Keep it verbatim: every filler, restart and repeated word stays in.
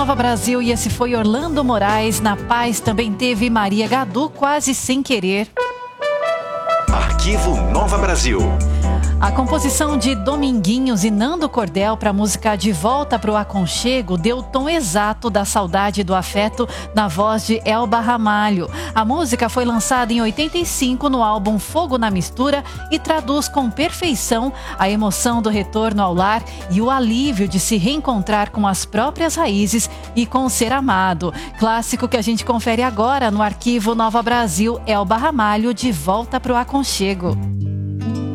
Nova Brasil e esse foi Orlando Moraes. Na Paz também teve Maria Gadu, Quase Sem Querer. Arquivo Nova Brasil. A composição de Dominguinhos e Nando Cordel para a música De Volta pro Aconchego deu o tom exato da saudade e do afeto na voz de Elba Ramalho. A música foi lançada em oitenta e cinco no álbum Fogo na Mistura e traduz com perfeição a emoção do retorno ao lar e o alívio de se reencontrar com as próprias raízes e com o ser amado. Clássico que a gente confere agora no Arquivo Nova Brasil, Elba Ramalho, De Volta pro Aconchego.